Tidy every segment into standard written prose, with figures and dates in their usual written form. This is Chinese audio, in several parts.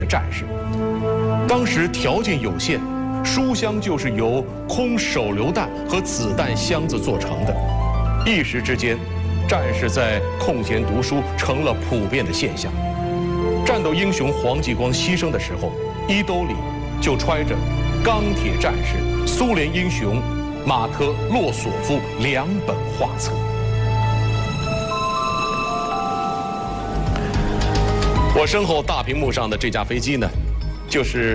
战士。当时条件有限，书箱就是由空手榴弹和子弹箱子做成的，一时之间，战士在空闲读书成了普遍的现象。战斗英雄黄继光牺牲的时候，衣兜里就揣着钢铁战士、苏联英雄马特洛索夫2本画册。我身后大屏幕上的这架飞机呢，就是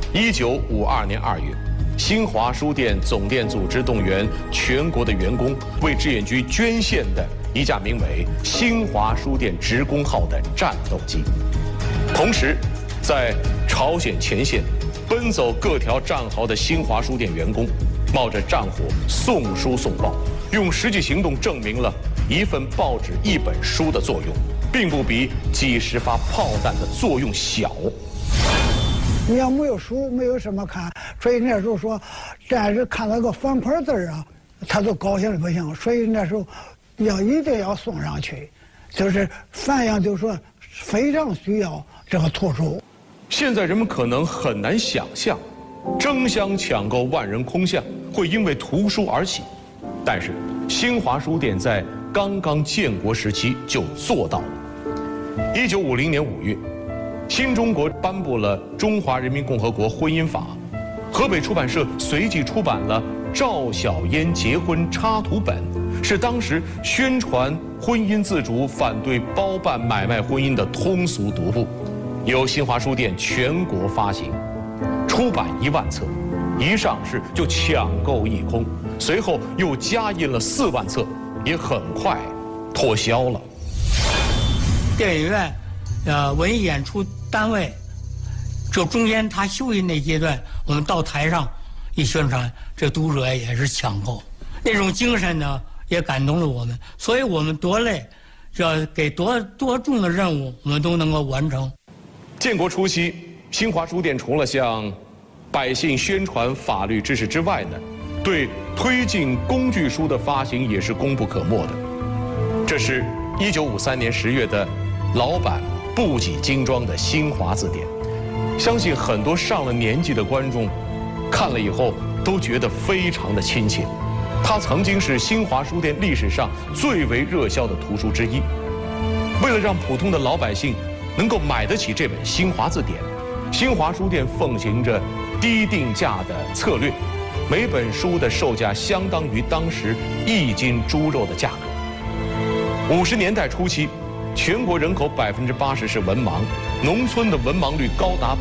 1952年2月，新华书店总店组织动员全国的员工为志愿军捐献的一架名为“新华书店职工号”的战斗机。同时，在朝鲜前线奔走各条战壕的新华书店员工，冒着战火送书送报，用实际行动证明了一份报纸、一本书的作用，并不比几十发炮弹的作用小。 你要没有书，没有什么看，所以那时候说，战士看到个方块字啊，他就高兴的不行。所以那时候一定要送上去，就是反映就是说非常需要这个图书。 现在人们可能很难想象，争相抢购万人空巷会因为图书而起，但是新华书店在刚刚建国时期就做到了。1950年5月，新中国颁布了《中华人民共和国婚姻法》，河北出版社随即出版了赵小嫣结婚插图本，是当时宣传婚姻自主、反对包办买卖婚姻的通俗读物，由新华书店全国发行，出版1万册，一上市就抢购一空，随后又加印了4万册，也很快脱销了。 电影院，文艺演出单位，就中间他休息那阶段，我们到台上一宣传，这读者也是抢购，那种精神呢也感动了我们，所以我们多累，只要给多重的任务，我们都能够完成。 建国初期，新华书店除了向百姓宣传法律知识之外呢，对推进工具书的发行也是功不可没的。这是1953年10月的老版布几精装的新华字典，相信很多上了年纪的观众看了以后都觉得非常的亲切。它曾经是新华书店历史上最为热销的图书之一。为了让普通的老百姓能够买得起这本新华字典，新华书店奉行着低定价的策略，每本书的售价相当于当时1斤猪肉的价格。50年代初期，全国人口80%是文盲，农村的文盲率高达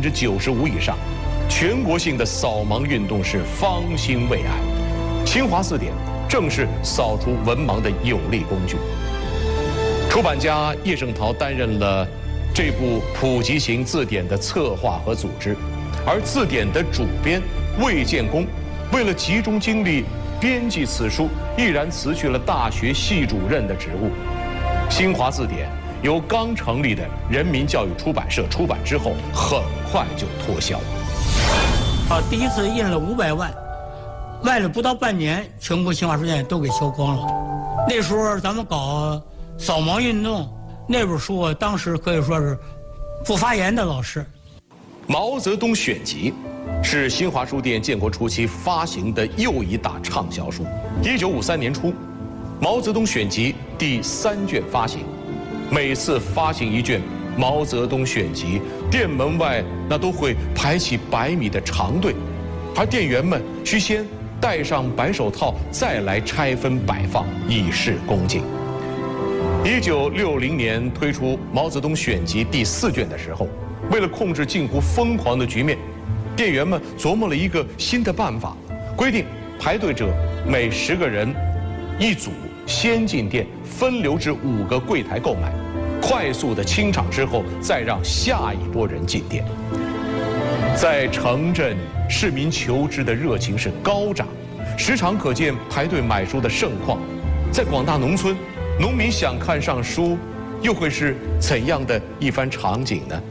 95%以上，全国性的扫盲运动是方兴未艾。新华字典正是扫除文盲的有力工具。出版家叶圣陶担任了这部普及型字典的策划和组织，而字典的主编魏建功为了集中精力编辑此书，毅然辞去了大学系主任的职务。新华字典由刚成立的人民教育出版社出版之后，很快就脱销。 第一次印了500万，卖了不到半年，全国新华书店都给销光了。那时候咱们搞扫盲运动，那本书啊，当时可以说是不发言的老师。 毛泽东选集是新华书店建国初期发行的又一大畅销书。1953年初，毛泽东选集第3卷发行，每次发行1卷毛泽东选集，店门外那都会排起100米的长队，而店员们需先戴上白手套，再来拆分摆放，以示恭敬。1960年推出毛泽东选集第4卷的时候，为了控制近乎疯狂的局面，店员们琢磨了一个新的办法，规定排队者每10个人一组，先进店，分流至5个柜台购买，快速的清场之后，再让下一波人进店。在城镇，市民求知的热情是高涨，时常可见排队买书的盛况。在广大农村，农民想看上书，又会是怎样的一番场景呢？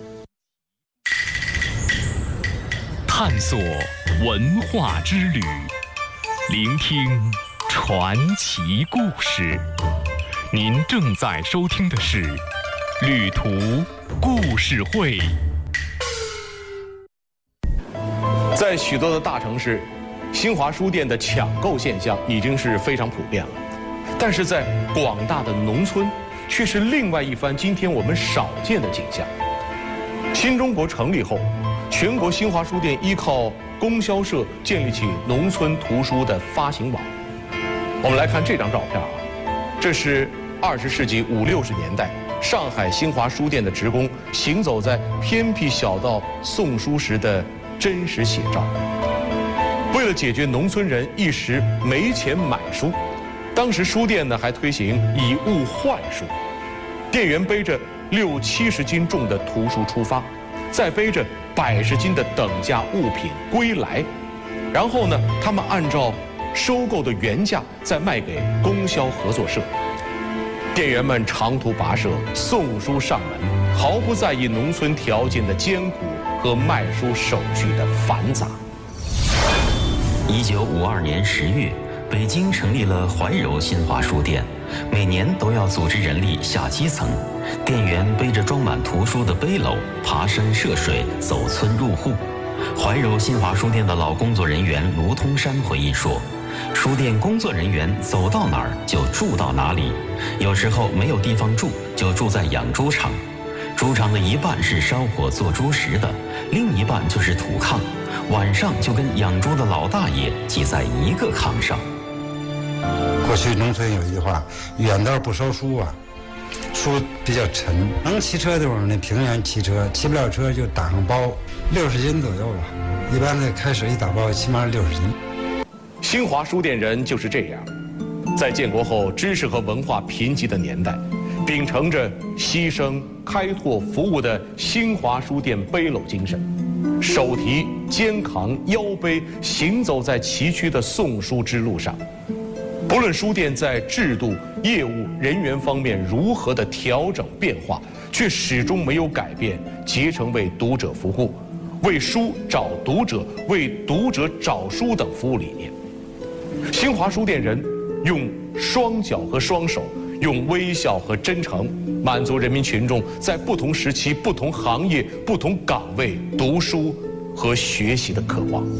探索文化之旅，聆听传奇故事。您正在收听的是《旅途故事会》 在许多的大城市，新华书店的抢购现象已经是非常普遍了，但是在广大的农村，却是另外一番今天我们少见的景象。新中国成立后，全国新华书店依靠供销社建立起农村图书的发行网。我们来看这张照片啊，这是20世纪50、60年代上海新华书店的职工行走在偏僻小道送书时的真实写照。为了解决农村人一时没钱买书，当时书店呢还推行以物换书，店员背着60、70斤重的图书出发，再背着100斤的等价物品归来，然后呢，他们按照收购的原价再卖给供销合作社。店员们长途跋涉送书上门，毫不在意农村条件的艰苦和卖书手续的繁杂。 1952年10月，北京成立了怀柔新华书店，每年都要组织人力下基层，店员背着装满图书的背篓，爬山涉水，走村入户。怀柔新华书店的老工作人员卢通山回忆说，书店工作人员走到哪儿就住到哪里，有时候没有地方住，就住在养猪场。猪场的一半是烧火做猪食的，另一半就是土炕，晚上就跟养猪的老大爷挤在一个炕上。 过去农村有一句话，远道不烧书啊，书比较沉，能骑车的地方呢，平原骑车，骑不了车就打个包，60斤左右了。一般的开始一打包，起码60斤。 新华书店人就是这样，在建国后知识和文化贫瘠的年代，秉承着牺牲、开拓、服务的新华书店背篓精神，手提、肩扛、腰背，行走在崎岖的送书之路上。不论书店在制度、业务、人员方面如何的调整变化，却始终没有改变竭诚为读者服务、为书找读者、为读者找书等服务理念。新华书店人用双脚和双手，用微笑和真诚，满足人民群众在不同时期、不同行业、不同岗位读书和学习的渴望。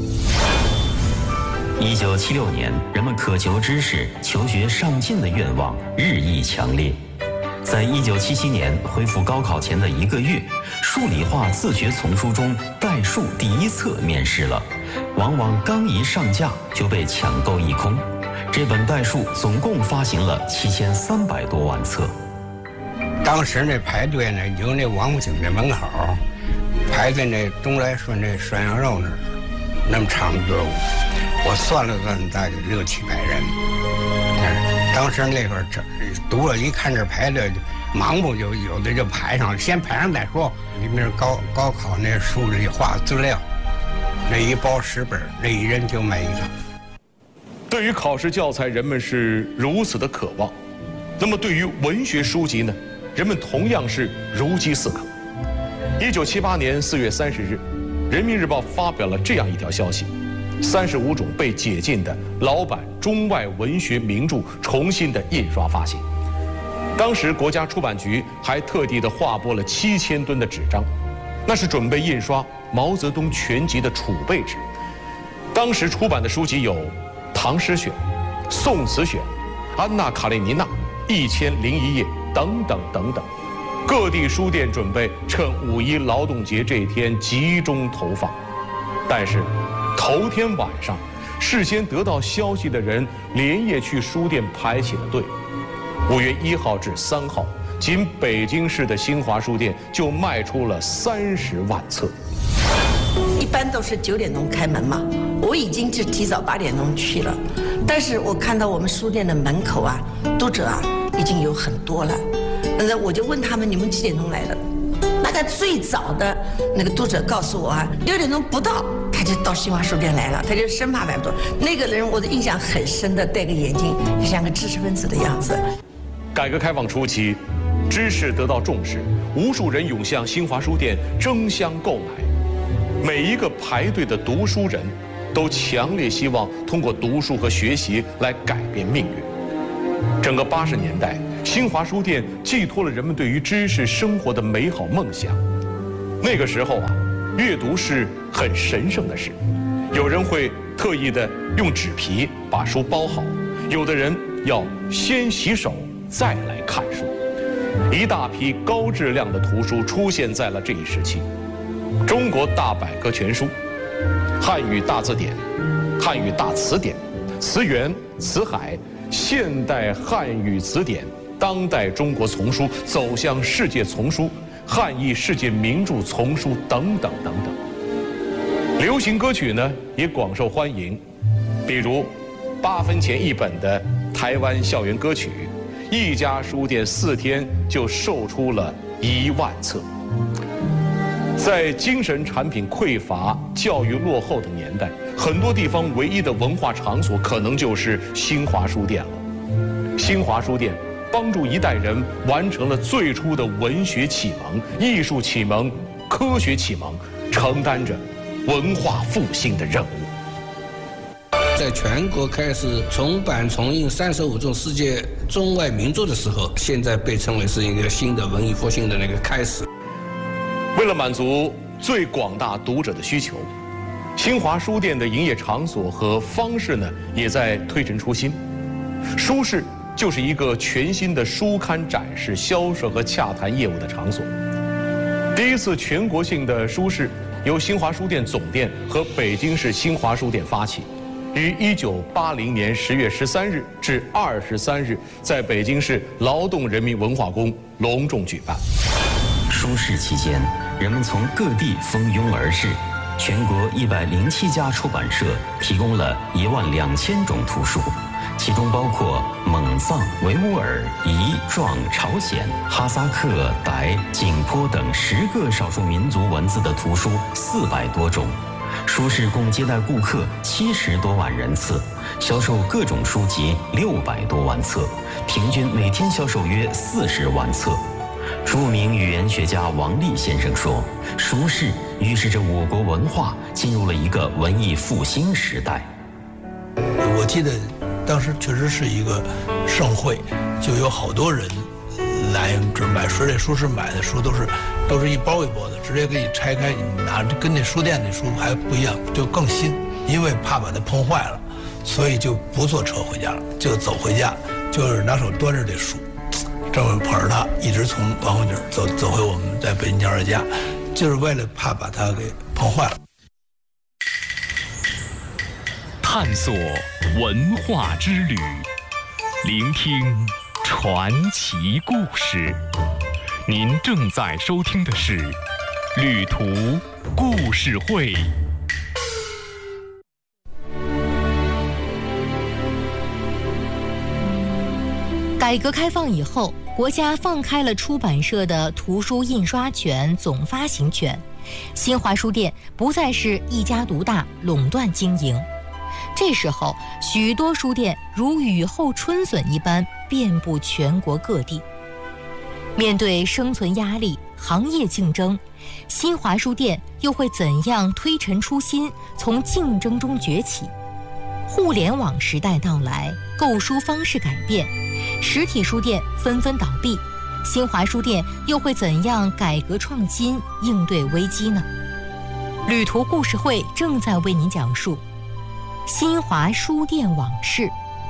1976年，人们渴求知识、求学上进的愿望日益强烈。在1977年恢复高考前的1个月，数理化自学丛书中代数第1册面世了，往往刚一上架就被抢购一空。这本代数总共发行了7300多万册。 当时那排队呢，有那王府井这门口，排在那东来顺这涮羊肉那儿，那么长的队伍，我算了算，大概600-700人。当时那会儿读者一看这排队，盲目就有的就排上了，先排上再说。里面高考那书里画资料，那一包10本，那一人就买一个。 对于考试教材，人们是如此的渴望，那么对于文学书籍呢，人们同样是如饥似渴。1978年4月30日，《人民日报》发表了这样一条消息：35种被解禁的老版中外文学名著重新的印刷发行。当时国家出版局还特地的划拨了7000吨的纸张，那是准备印刷毛泽东全集的储备纸。当时出版的书籍有《唐诗选》《宋词选》《安娜·卡列尼娜》1001夜等等等等。各地书店准备趁5·1劳动节这一天集中投放，但是头天晚上，事先得到消息的人连夜去书店排起了队。5月1号至3号，仅北京市的新华书店就卖出了30万册。 一般都是9点钟开门嘛，我已经是提早8点钟去了，但是我看到我们书店的门口啊，读者啊已经有很多了。那我就问他们，你们几点钟来的？大概最早的那个读者告诉我啊，6点钟不到，他就到新华书店来了，他就生怕买不到。那个人我的印象很深的，戴个眼镜，就像个知识分子的样子。 改革开放初期，知识得到重视，无数人涌向新华书店争相购买。每一个排队的读书人，都强烈希望通过读书和学习来改变命运。整个80年代，新华书店寄托了人们对于知识生活的美好梦想。那个时候啊，阅读是很神圣的事， 有人会特意的用纸皮把书包好，有的人要先洗手再来看书。一大批高质量的图书出现在了这一时期。中国大百科全书、汉语大字典、汉语大词典、词源、词海、现代汉语词典、当代中国丛书、走向世界丛书、汉译世界名著丛书等等等等。流行歌曲呢也广受欢迎，比如8分钱一本的台湾校园歌曲，一家书店4天就售出了1万册。在精神产品匮乏、教育落后的年代，很多地方唯一的文化场所可能就是新华书店了。新华书店帮助一代人完成了最初的文学启蒙、艺术启蒙、科学启蒙，承担着文化复兴的任务。 在全国开始重版重印35种世界中外名著的时候，现在被称为是一个新的文艺复兴的那个开始。 为了满足最广大读者的需求，新华书店的营业场所和方式呢，也在推陈出新。书市就是一个全新的书刊展示、销售和洽谈业务的场所。第一次全国性的书市由新华书店总店和北京市新华书店发起，于1980年10月13日至23日在北京市劳动人民文化宫隆重举办。 书市期间，人们从各地蜂拥而至，全国107家出版社提供了12000种图书，其中包括蒙藏、维吾尔、彝、壮、朝鲜、哈萨克、傣、景颇等10个少数民族文字的图书400多种。书市共接待顾客70多万人次，销售各种书籍600多万册，平均每天销售约40万册。著名语言学家王立先生说，书市预示着我国文化进入了一个文艺复兴时代。 我记得当时确实是一个盛会，就有好多人来这买书。这书市买的书都是一包一包的，直接给你拆开，你拿着跟那书店的书还不一样，就更新。因为怕把它碰坏了，所以就不坐车回家了，就走回家，就是拿手端着这书，这么捧着它，一直从王府井走回我们在北京家的家，就是为了怕把它给碰坏了。 探索文化之旅，聆听传奇故事。您正在收听的是《旅途故事会》。 改革开放以后，国家放开了出版社的图书印刷权、总发行权，新华书店不再是一家独大、垄断经营。这时候，许多书店如雨后春笋一般遍布全国各地。面对生存压力、行业竞争，新华书店又会怎样推陈出新，从竞争中崛起？互联网时代到来，购书方式改变，实体书店纷纷倒闭，新华书店又会怎样改革创新，应对危机呢？旅途故事会正在为您讲述新华书店往事。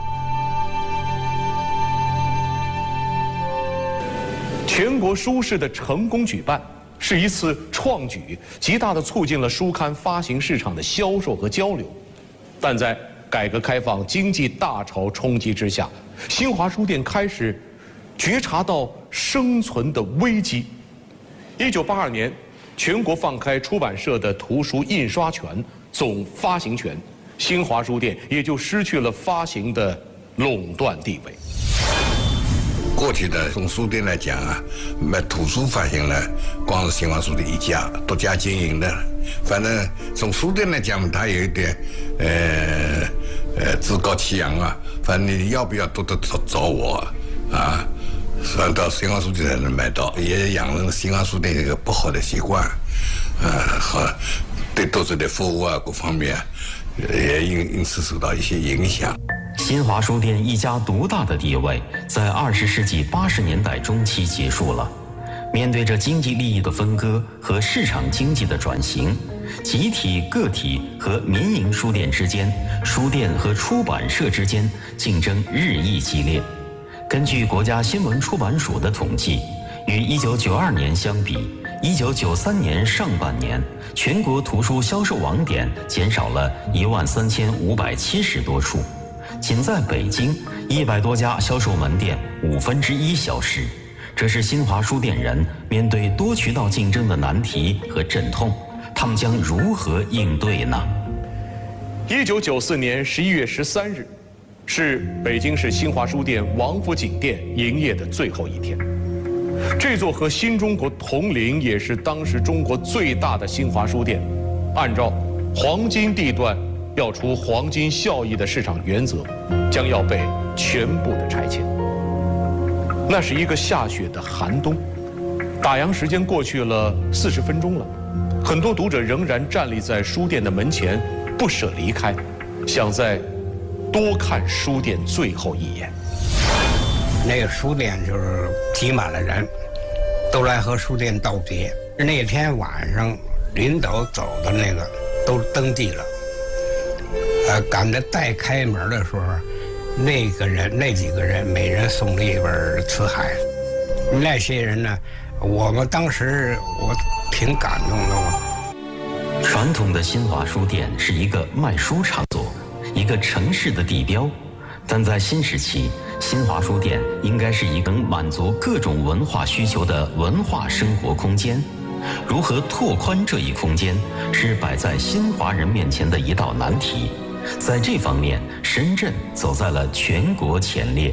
全国书市的成功举办，是一次创举，极大地促进了书刊发行市场的销售和交流。但在改革开放经济大潮冲击之下，新华书店开始觉察到生存的危机。1982年，全国放开出版社的图书印刷权、总发行权，新华书店也就失去了发行的垄断地位。 过去的从书店来讲啊，卖图书发行呢，光是新华书店一家独家经营的。反正从书店来讲，它有一点自高气扬啊。反正你要不要都找我啊？反正到新华书店才能买到，也养成了新华书店一个不好的习惯，和对读者的服务啊各方面，也因此受到一些影响。 新华书店一家独大的地位在20世纪80年代中期结束了。 面对着经济利益的分割和市场经济的转型，集体、个体和民营书店之间、书店和出版社之间竞争日益激烈。根据国家新闻出版署的统计，与1992年相比，1993年上半年，全国图书销售网点减少了13570多处，仅在北京100多家销售门店1/5消失。这是新华书店人面对多渠道竞争的难题和阵痛，他们将如何应对呢 ？1994年11月13日，是北京市新华书店王府井店营业的最后一天。这座和新中国同龄，也是当时中国最大的新华书店，按照黄金地段要出黄金效益的市场原则，将要被全部的拆迁。那是一个下雪的寒冬，打烊时间过去了40分钟了，很多读者仍然站立在书店的门前，不舍离开，想再多看书店最后一眼。 那个书店就是挤满了人，都来和书店道别。那天晚上领导走的那个都登记了，赶着待开门的时候，那几个人每人送了一本《辞海》。那些人呢，我们当时我挺感动的。 传统的新华书店是一个卖书场所，一个城市的地标，但在新时期，新华书店应该是一个满足各种文化需求的文化生活空间。如何拓宽这一空间，是摆在新华人面前的一道难题。在这方面，深圳走在了全国前列。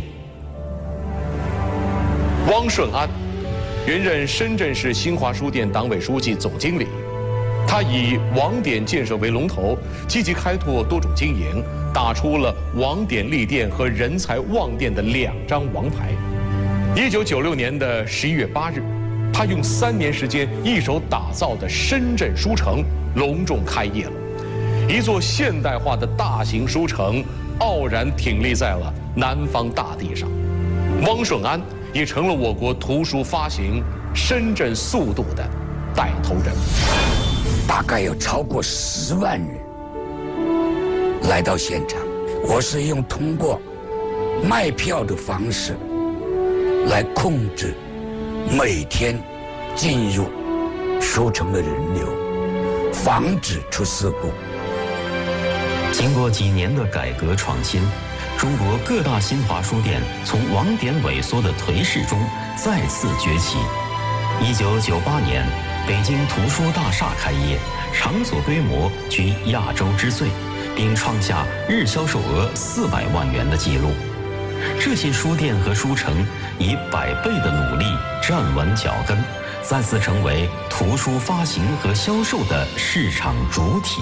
汪顺安，原任深圳市新华书店党委书记、总经理。他以网点建设为龙头，积极开拓多种经营，打出了网点立店和人才旺店的2张王牌。1996年的11月8日，他用3年时间一手打造的深圳书城隆重开业了。一座现代化的大型书城傲然挺立在了南方大地上。汪顺安也成了我国图书发行深圳速度的带头人。 大概有超过10万人来到现场，我是通过卖票的方式来控制每天进入书城的人流，防止出事故。 经过几年的改革创新，中国各大新华书店从网点萎缩的颓势中再次崛起。1998年，北京图书大厦开业，场所规模居亚洲之最，并创下日销售额400万元的纪录。这些书店和书城以100倍的努力站稳脚跟，再次成为图书发行和销售的市场主体。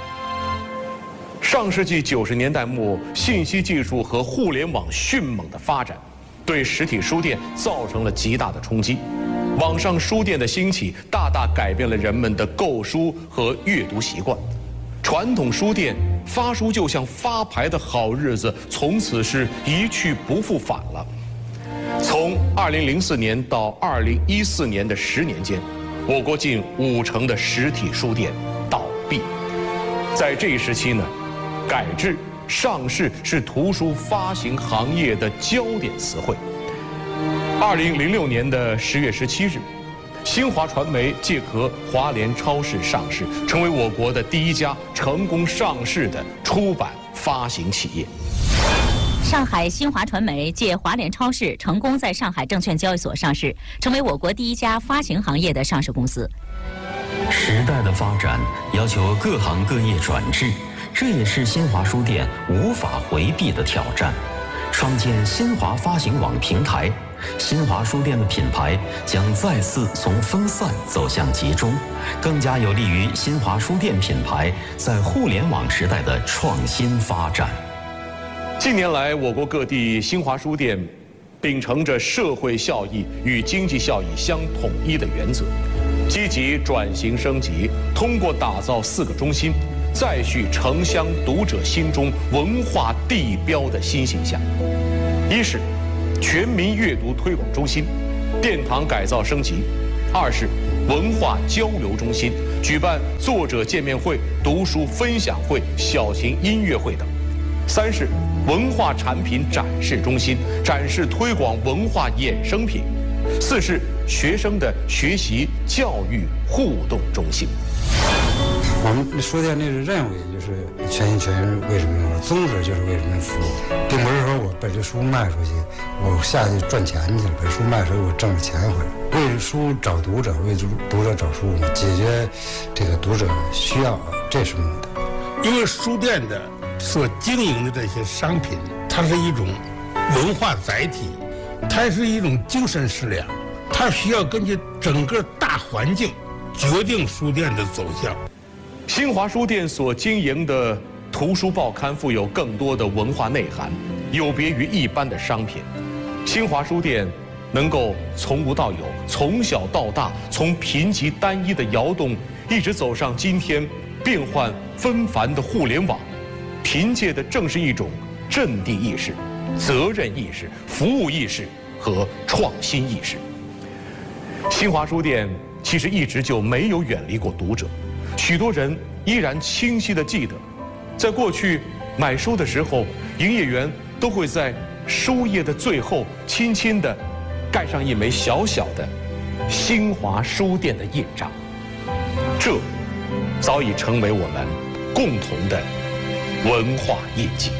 上世纪90年代末，信息技术和互联网迅猛的发展，对实体书店造成了极大的冲击。网上书店的兴起，大大改变了人们的购书和阅读习惯。传统书店发书就像发牌的好日子，从此是一去不复返了。从2004年到2014年的10年间，我国近50%的实体书店倒闭。在这一时期呢，改制、上市是图书发行行业的焦点词汇。2006年的10月17日，新华传媒借壳华联超市上市，成为我国的第一家成功上市的出版发行企业。 上海新华传媒借华联超市成功在上海证券交易所上市，成为我国第一家发行行业的上市公司。 时代的发展要求各行各业转制，这也是新华书店无法回避的挑战。创建新华发行网平台，新华书店的品牌将再次从分散走向集中，更加有利于新华书店品牌在互联网时代的创新发展。 近年来，我国各地新华书店秉承着社会效益与经济效益相统一的原则，积极转型升级，通过打造4个中心，再续城乡读者心中文化地标的新形象。一是全民阅读推广中心， 殿堂改造升级；二是文化交流中心，举办作者见面会、读书分享会、小型音乐会等；三是文化产品展示中心，展示推广文化衍生品；四是学生的学习教育互动中心。 我们书店这个任务，也就是全心全意为什么，宗旨就是为人们服务，并不是说我把这书卖出去，我下去赚钱去了，把书卖出去我挣了钱回来。为书找读者，为读者找书，解决这个读者需要，这是目的。 因为书店的所经营的这些商品，它是一种文化载体，它是一种精神食粮，它需要根据整个大环境决定书店的走向。 新华书店所经营的图书报刊富有更多的文化内涵，有别于一般的商品。新华书店能够从无到有，从小到大，从贫瘠单一的窑洞，一直走上今天变幻纷繁的互联网，凭借的正是一种阵地意识、责任意识、服务意识和创新意识。新华书店其实一直就没有远离过读者。许多人依然清晰地记得，在过去买书的时候，营业员都会在书页的最后轻轻地盖上一枚小小的新华书店的印章，这早已成为我们共同的文化印记。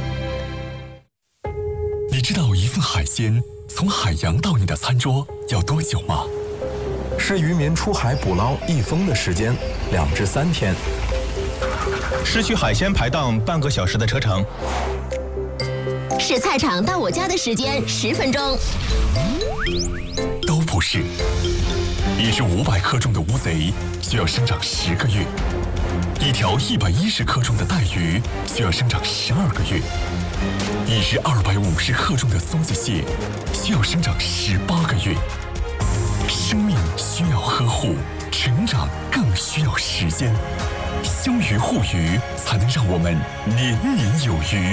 你知道一份海鲜从海洋到你的餐桌要多久吗？ 是渔民出海捕捞一封的时间，2至3天。 是去海鲜排档半个小时的车程。 是菜场到我家的时间10分钟。 都不是。一只500克重的乌贼需要生长10个月，一条110克重的带鱼需要生长12个月，一只250克重的松子蟹需要生长18个月。生命需要呵护，成长更需要时间。休渔护渔，才能让我们年年有余。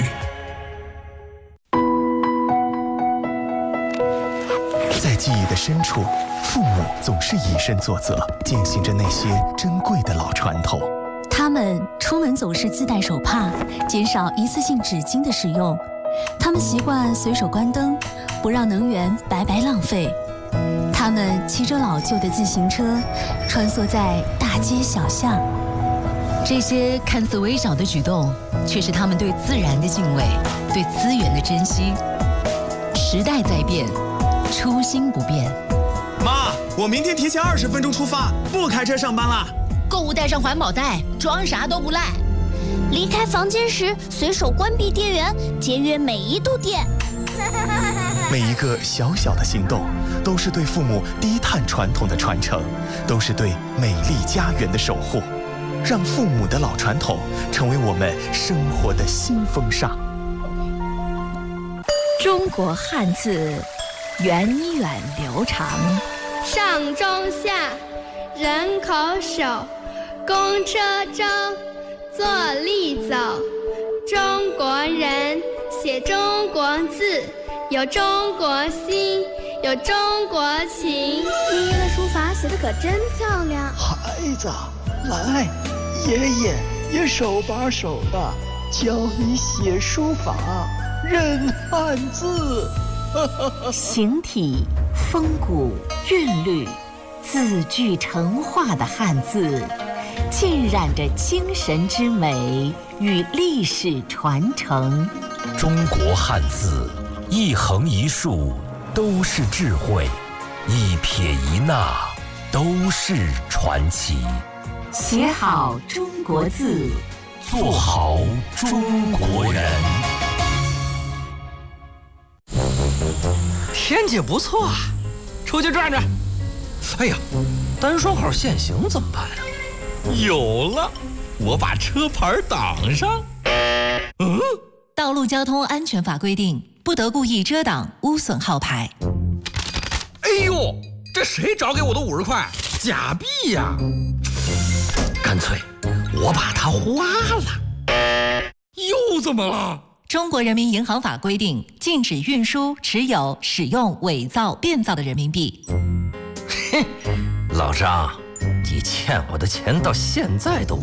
在记忆的深处，父母总是以身作则，践行着那些珍贵的老传统。 他们出门总是自带手帕，减少一次性纸巾的使用。他们习惯随手关灯，不让能源白白浪费。他们骑着老旧的自行车，穿梭在大街小巷。 这些看似微小的举动，却是他们对自然的敬畏，对资源的珍惜。时代在变，初心不变。 妈，我明天提前20分钟出发，不开车上班了。 购物带上环保袋，装啥都不赖。离开房间时，随手关闭电源，节约每一度电。 每一个小小的行动，都是对父母低碳传统的传承，都是对美丽家园的守护。让父母的老传统成为我们生活的新风尚。 中国汉字源远流长， 上中下，人口手，公车舟，坐立走。中国人写中国字，有中国心，有中国情。 爷爷的书法写得可真漂亮。 孩子，来，爷爷也手把手的教你写书法，认汉字。 形体、风骨、韵律，字句成画的汉字，浸染着精神之美与历史传承。 中国汉字，一横一竖都是智慧，一撇一捺都是传奇。 写好中国字， 做好中国人。 天气不错啊，出去转转。哎呀，单双号限行怎么办呀？有了，我把车牌挡上。 道路交通安全法规定，不得故意遮挡、污损号牌。 哎呦，这谁找给我的50块？假币呀！干脆我把它花了。又怎么了？ 中国人民银行法规定，禁止运输、持有、使用伪造、变造的人民币。 老张，你欠我的钱到现在都